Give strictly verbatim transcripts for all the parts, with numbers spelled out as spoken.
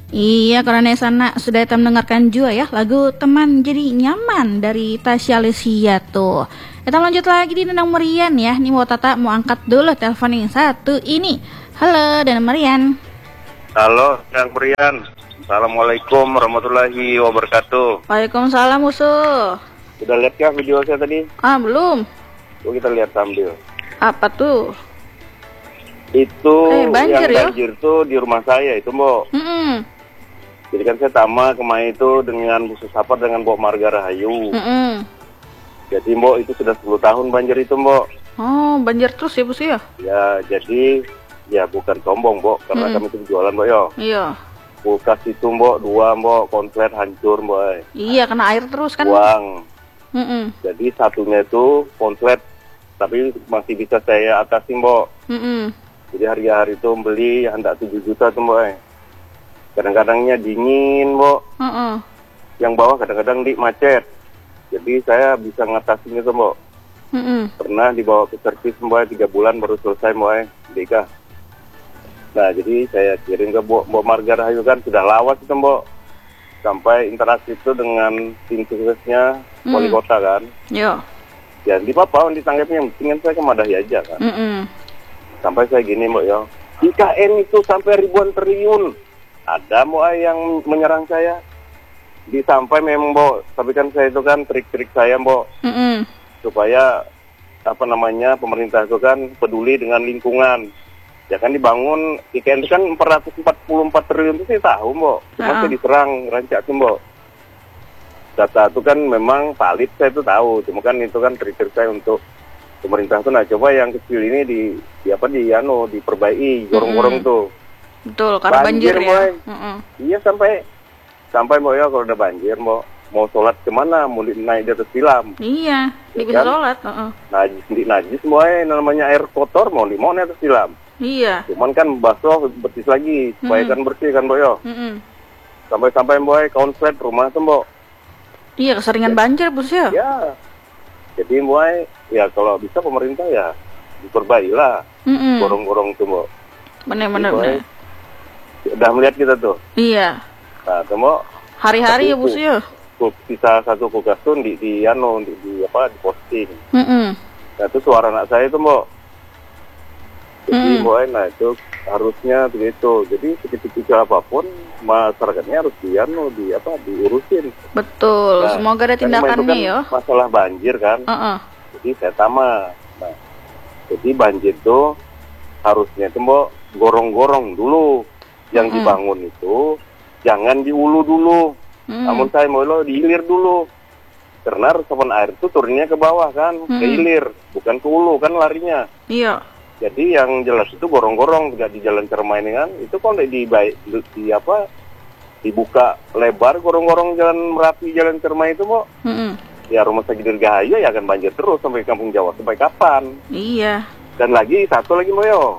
Iya, karena sana sudah kita mendengarkan juga ya lagu Teman Jadi Nyaman dari Tasya Lesia tuh. Kita lanjut lagi di Nendang Merian ya. Nih mau Tata mau angkat dulu telepon yang satu ini. Halo, Nendang Merian. Halo, Nendang Merian. Assalamualaikum warahmatullahi wabarakatuh. Waalaikumsalam musuh. Udah lihat ya video saya tadi? Ah, belum. Yuk kita lihat sambil. Apa tuh? Itu eh, banjir, yang banjir ya? Tuh di rumah saya itu, Mbok. Mm-mm. Jadi kan saya tama kemarin itu dengan Bu Susapar dengan Mbok Marga Rahayu. Mm-mm. Jadi Mbok itu sudah sepuluh tahun banjir itu, Mbok. Oh, banjir terus ya, Bos ya? Ya, jadi ya bukan sombong, Mbok, karena mm. kami itu jualan, Mbok, yo. Iya. Kulkas itu, Mbok, dua, Mbok, komplit hancur, Mbok. Iya, kena air terus kan. Buang. Mm-mm. Jadi satunya itu komplit, tapi masih bisa saya atasi, Mbok. Mm-mm. Jadi hari-hari itu beli hendak tujuh juta tuh, Mbok. Kadang-kadangnya dingin, Mbok. Uh-uh. Yang bawah kadang-kadang di macet. Jadi saya bisa ngatasin itu, Mbok. Uh-uh. Pernah dibawa ke servis, Mbok, tiga bulan baru selesai, Mbok. Dika. Nah, jadi saya kirim ke Mbok, Mbok Marga Rahayu kan sudah lawas itu, Mbok. Sampai interaksi itu dengan tim suksesnya mm. wali kota kan. Iya. Ya, di Papua ditanggapnya yang penting saya ke Madahi aja kan. Uh-uh. Sampai saya gini, Mbok, ya. I K N itu sampai ribuan triliun. Ada Mbok yang menyerang saya. Disampai memang, Mbok, tapi kan saya itu kan trik-trik saya, Mbok. Mm-mm. Supaya apa namanya pemerintah itu kan peduli dengan lingkungan. Ya kan dibangun I K N itu kan empat ratus empat puluh empat triliun itu saya tahu, Mbok. Cuma saya diserang rancak itu, Mbok. Data itu kan memang valid, saya itu tahu. Cuma kan itu kan trik-trik saya untuk pemerintah itu. Nah, coba yang kecil ini di, di apa di anu diperbaiki, gorong-gorong Mm-mm. tuh. Betul, karena banjir, banjir ya. Uh-uh. Iya, sampai sampai Mbok, ya kalau udah banjir, Mbok, mau sholat kemana? Mau naik di atas tilam. Iya, ya bisa kan? sholat. Uh-uh. Najis, di najis semua, namanya air kotor, mau di mau naik atas tilam. Iya. Cuman kan basuh bersih lagi, supaya Mm-mm. kan bersih kan, Mbok, ya. Mm-mm. Sampai-sampai Mbok konslet rumah tuh, Mbok. Iya, keseringan ya. Banjir, Bos ya. Ya. Jadi Mbok, ya kalau bisa pemerintah ya diperbaikilah gorong-gorong tuh, Mbok. Benar-benar. Udah melihat kita tuh. Iya. Nah, Mbok. Hari-hari ya, Bos ya. Sisa satu kulkas tuh di di anu di, di apa di posting. Mm-mm. Nah, itu suara anak saya itu, Mbok. Jadi Mm-mm. Mbok, nah itu harusnya begitu. Jadi sekecil-kecil apapun masyarakatnya harus di anu di apa diurusin. Betul. Nah, semoga ada tindakannya kan ya. Masalah banjir kan. Uh-uh. Jadi saya tama. Nah, jadi banjir tuh harusnya itu, Mbok, gorong-gorong dulu yang mm-hmm. dibangun itu, jangan di hulu dulu. Mm-hmm. Namun saya mau lo di hilir dulu. Karena resapan air itu turunnya ke bawah kan, mm-hmm. ke hilir, bukan ke hulu kan larinya. Iya. Jadi yang jelas itu gorong-gorong, tidak di jalan Cermai ini kan, itu kalau di, di, di apa dibuka lebar gorong-gorong jalan Merapi, jalan Cermai itu, Mbok. Mm-hmm. Ya rumah sakit Dirgahayu ya akan banjir terus sampai Kampung Jawa, sampai kapan? Iya. Dan lagi satu lagi, Mbok, yo.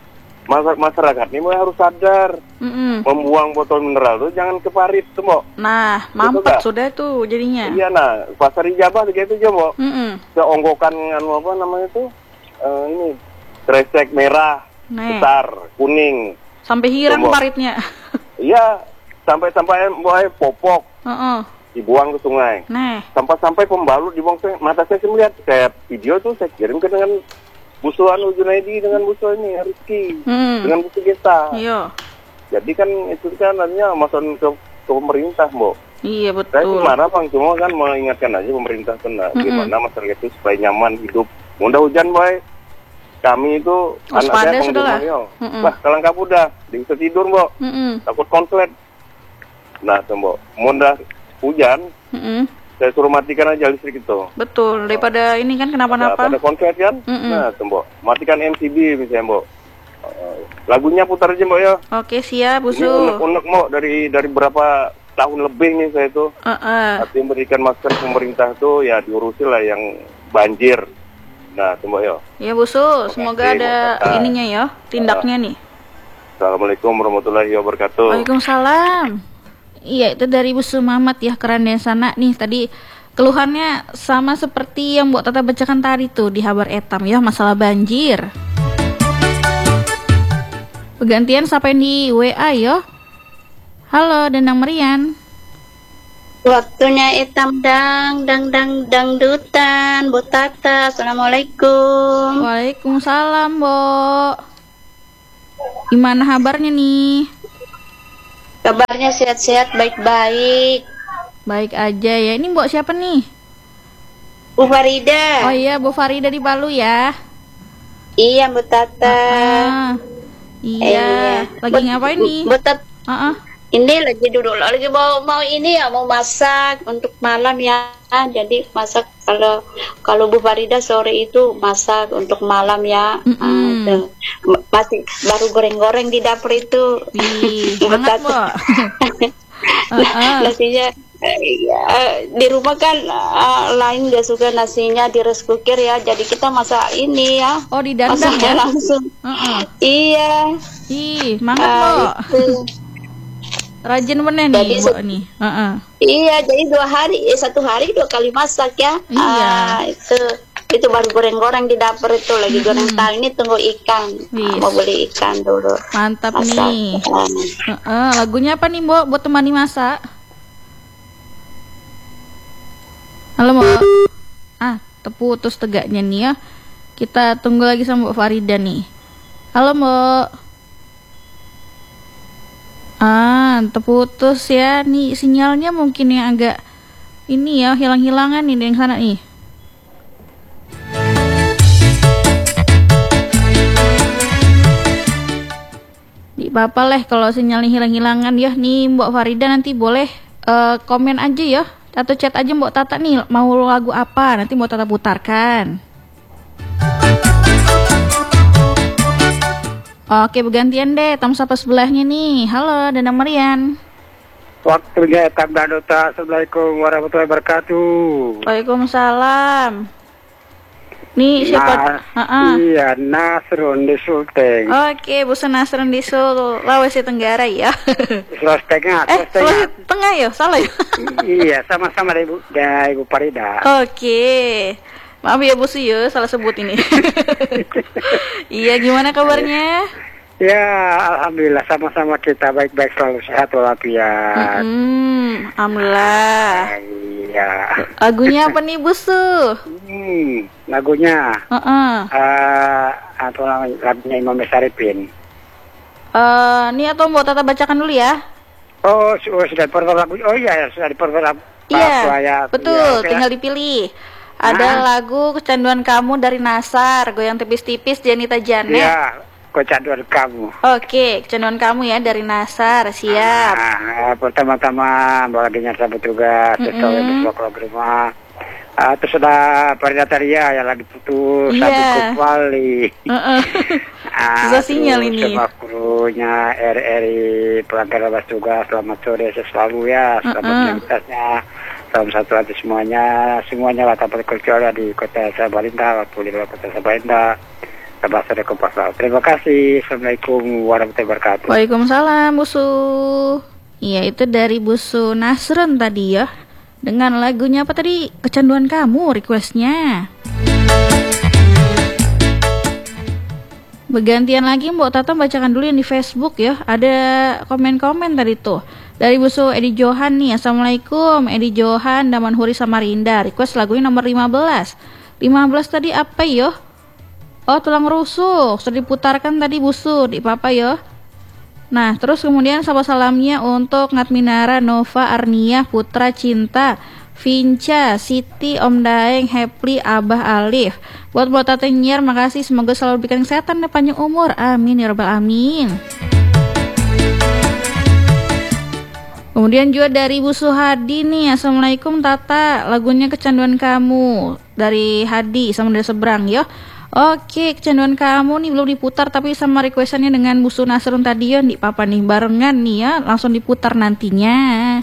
Masyarakat ini harus sadar, mm-mm. membuang botol mineral itu jangan ke parit tuh, Mbok. Nah, mampet sudah tuh jadinya. Iya, nah, pasar Ijabah begitu aja, Mbok. Seonggokan anu apa namanya tuh, uh, ini kresek merah, Nih. besar, kuning. Sampai hirang tuh, paritnya. Iya, sampai-sampai Mbok popok, uh-uh. dibuang ke sungai. Nah. Sampai-sampai pembalut dibuang ke mata saya melihat kayak video tuh saya kirim ke dengan Busu anu Junaidi dengan Busu ini Rizky hmm. dengan Busu Gesta. Iya. Jadi kan itu kan artinya masukan ke, ke pemerintah, Mbok. Iya betul. Saya marah Bang, cuma kan mengingatkan aja pemerintah kena mm-hmm. gimana masyarakat itu supaya nyaman hidup. Mudah hujan, boy. Kami itu oh, anak saya penggemar. Mm-hmm. Wah, kalau kamu udah bisa tidur, Mbok. Mm-hmm. Takut konslet. Nah, tuh, Mbok. Mudah hujan. Mm-hmm. Saya suruh matikan aja listrik itu. Betul, daripada oh. ini kan kenapa-napa. Ada konslet kan? Mm-mm. Nah, tuh, Mbok. Matikan M C B misalnya, Mbok. Uh, lagunya putar aja, Mbok, ya. Oke, siap, Busu. Ini unek-unek, Mbok, dari dari berapa tahun lebih nih saya itu. Uh-uh. Artinya memberikan masker pemerintah tuh ya diurusi lah yang banjir. Nah, tuh, Mbok, ya. Ya, Busu, semoga ada Mbok, ininya ya, tindaknya uh. nih. Assalamualaikum warahmatullahi wabarakatuh. Waalaikumsalam. Iya, itu dari Busu Mamat ya, keren sana nih tadi keluhannya sama seperti yang Mbok Tata bacakan tadi tuh di Habar Etam ya, masalah banjir. Pergantian sampai di W A ya. Halo, Dendang Merian. Waktunya etam dang dang dang dangdutan, Bu Tata. Assalamualaikum. Waalaikumsalam, Bo. Gimana kabarnya nih? Kabarnya sehat-sehat, baik-baik. Baik aja ya. Ini Mbok siapa nih? Bu Farida. Oh iya, Bu Farida di Palu ya. Iya, Bu Tata. Ah, iya. Eh, Lagi Bu- ngapain nih? Bu Tata, Ah, ah. ini lagi duduk lagi mau mau ini ya mau masak untuk malam ya. Jadi masak kalau kalau Bu Farida sore itu masak untuk malam ya. Mm-mm. Ah, itu. M- Masih baru goreng-goreng di dapur itu. Wih, Bu semangat, Tata. Bo. Ah, ah. Nasinya eh, ya, di rumah kan eh, lain gak suka nasinya di rice cooker ya, jadi kita masak ini ya, Oh, di dandang masaknya ya? langsung. Ah, ah. Iya. Ih, semangat, Ah, Bo. itu. Rajin bener nih, Jadi Bo se- nih. Ah, ah. Iya, jadi dua hari, eh, satu hari dua kali masak ya. Iya. Ah, itu itu baru goreng-goreng di dapur itu lagi goreng tahu ini tunggu ikan. Wis. Ah, mau beli ikan dulu. Mantap Masak. nih. Ah. Ah, ah. Lagunya apa nih, Bo? Buat temani masak. Halo, Bo. Ah, terputus tegaknya nih ya. Kita tunggu lagi sama Mbak Farida nih. Halo, Mbak. Ah, terputus ya. Nih sinyalnya mungkin yang agak ini ya, hilang-hilangan nih dari yang sana nih. Di apa leh kalau sinyalnya hilang-hilangan ya. Nih Mbak Farida nanti boleh eh, komen aja ya atau chat aja Mbak Tata nih mau lagu apa, nanti Mbak Tata putarkan. Oke, bergantian deh, tam sapa sebelahnya nih. Halo, Dendang Merian. Waktunya etam dangdutan. Assalamualaikum warahmatullahi wabarakatuh. Waalaikumsalam. Nih siapa? Nah, Heeh. iya, Nasrun di Sulteng. Oke, Bu Senasren di Solo, Sulawesi Tenggara ya. Sulawesi Tengah, eh, Sulawesi Tengah. Sulawesi Tengah ya, salah ya. Iya, sama-sama dari Ibu, dari Ibu Farida. Oke. Maaf ya Bu Suyo, salah sebut ini. Iya, gimana kabarnya? Ya, alhamdulillah sama-sama kita baik-baik selalu sehat walafiat. Hmm, alhamdulillah. Iya. Lagunya apa nih Bu Su? Hmm, lagunya Heeh. eh apa namanya? Lagunya Imam Besaripin. Eh, nih atau Mbak Tata bacakan dulu ya? Oh, su- oh, sudah diperbar lagu. Oh iya, ya, sudah diperbar lagu. Iya, betul. Iya, oke. Tinggal dipilih. Ada Ah. lagu Kecanduan Kamu dari Nasar, Goyang Tipis-Tipis, Janita Janet. Iya, kecanduan kamu. Oke, Kecanduan Kamu ya dari Nasar, siap. Nah, pertama-tama bawa dinas sambut tugas, terus kalau Mm-mm. besok pulang ke rumah. Ah, terus ada Perinataria yang lagi putus, Iya. satu kembali. Heeh. Ah, Susah sinyal terus ini. sama krunya R R I pelanggar bebas tugas, selamat sore sehat selalu ya, selamat Mm-mm. aktivitasnya. Salam satu hati semuanya, semuanya lah tanpa terkecuali di kota Samarinda, waktu di luar kota Samarinda. Kabar sore kompas laut. Terima kasih. Assalamualaikum warahmatullahi wabarakatuh. Waalaikumsalam, Bu Su. Iya, itu dari Bu Su Nasrun tadi ya. Dengan lagunya apa tadi? Kecanduan Kamu requestnya. Bergantian lagi Mbak Tata bacakan dulu yang di Facebook ya. Ada komen-komen tadi tuh. Dari Bu Su Edi Johan nih. Assalamualaikum Edi Johan Damanhuri Samarinda. Request lagunya nomor lima belas. lima belas tadi apa yo? Oh, tulang rusuk. Sudah diputarkan tadi Bu Su di Papa yo. Nah, terus kemudian salam-salamnya untuk Ngatminara, Nova, Arnia, Putra, Cinta, Vinca, Siti, Om Daeng, Hepli, Abah, Alif. Buat buat Tata Nyiar, makasih. Semoga selalu diberikan kesehatan dan panjang umur. Amin ya rabbal amin. Kemudian juga dari Bu Suhadi nih. Assalamualaikum Tata. Lagunya Kecanduan Kamu dari Hadi sama dari seberang ya. Oke, Kecanduan Kamu nih belum diputar tapi sama requestannya dengan Bu Su Nasrun tadi ya nih Papa nih barengan nih ya, langsung diputar nantinya.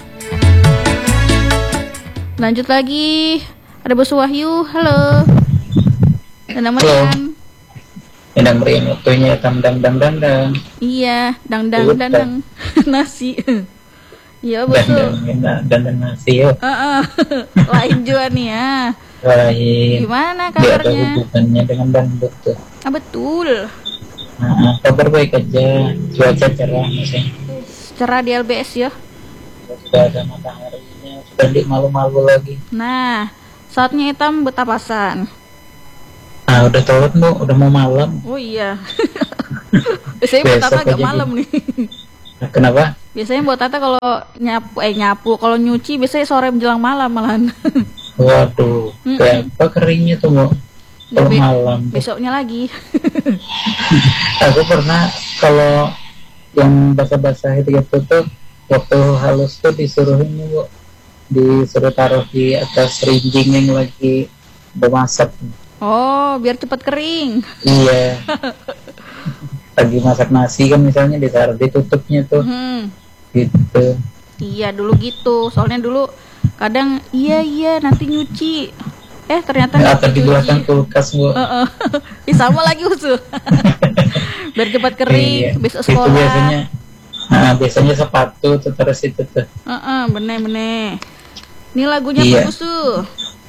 Lanjut lagi. Ada Bu Su Wahyu. Halo. Dan namanya Dendang Merian waktunya tam dang dang dang dang. iya, dang dang dang dang nasi. Iya, Bu Su. Dang dang dang dang nasi yo. Heeh. Lain juga nih ya. Lain. Gimana Dia ada kabarnya? hubungannya dengan dangdut tuh. Ah, betul. Nah, kabar baik aja. Cuaca cerah masih. cerah di L B S ya. Sudah ada mataharinya, sudah di malu-malu lagi. Nah, saatnya Itam betapasan. Nah, udah telat Bu, udah mau malam. Oh iya. Biasanya buat Tata agak malam nih. Nah, kenapa? Biasanya buat Tata kalau nyapu eh nyapu, kalau nyuci biasanya sore menjelang malam malahan. Waduh, kayak apa keringnya tuh Bu? Kalau Be- malam. Besoknya lagi. Aku pernah kalau yang basah-basah itu gitu tuh waktu halus tuh disuruhin nih Bu, disuruh taruh di atas rinjing yang lagi bemasak. Oh, biar cepat kering. Iya. Lagi masak nasi kan misalnya ditaruh ditutupnya tuh. Hmm. Gitu. Iya, dulu gitu. Soalnya dulu kadang iya iya nanti nyuci. Eh, ternyata Nggak nggak ada di cuci. belakang kulkas Bu. Heeh. Ih, sama lagi usul. Biar cepat kering, Iya. besok Itu sekolah. biasanya, nah, biasanya sepatu tuh terus itu tuh. Heeh, bener-bener. Ini lagunya Iya. bagus tuh.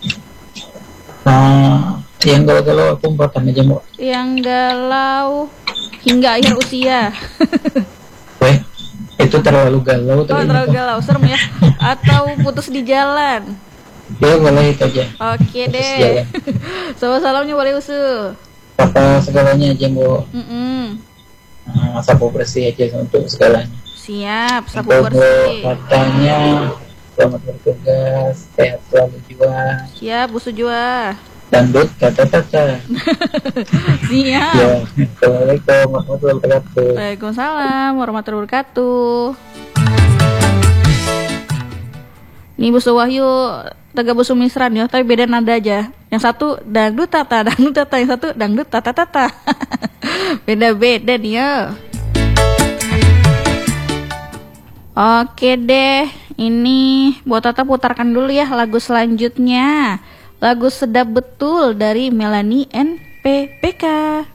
Nah, yang galau-galau aku umpatan aja Bu. Yang galau hingga akhir usia. Weh, itu terlalu galau Oh, tuh. terlalu galau, serem ya. Atau putus di jalan. Ya boleh itu aja. Oke Putus deh. jalan. Sama salamnya boleh usul. Apa segalanya aja Bu. Mm-mm. Nah, sapu bersih aja untuk segalanya. Siap, sapu Untuk Bu, bersih. katanya selamat bertugas, sehat selalu juga. Siap, Bu Sujua. Dangdut kata kata. Siap. Ya, assalamualaikum warahmatullahi wabarakatuh. Waalaikumsalam warahmatullahi wabarakatuh. Ini Bu Wahyu Tega Bu Sumisran ya, tapi beda nada aja. Yang satu dangdut tata, dangdut tata, yang satu dangdut tata tata. Beda-beda nih ya. Oke deh, ini buat Tata putarkan dulu ya lagu selanjutnya. Lagu Sedap Betul dari Melanie N P P K.